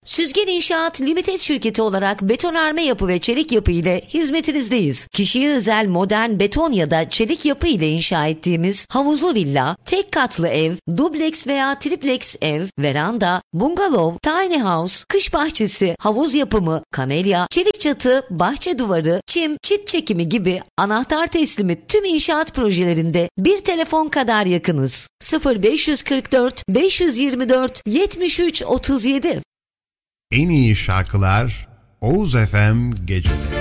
Süzgen İnşaat Limited şirketi olarak betonarme yapı ve çelik yapı ile hizmetinizdeyiz. Kişiye özel modern beton ya da çelik yapı ile inşa ettiğimiz havuzlu villa, tek katlı ev, dubleks veya triplex ev, veranda, bungalov, tiny house, kış bahçesi, havuz yapımı, kamelya, çelik çatı, bahçe duvarı, çim, çit çekimi gibi anahtar teslimi tüm inşaat projelerinde bir telefon kadar yakınız. 0544 524 73 37. En iyi şarkılar Oğuz FM Geceleri.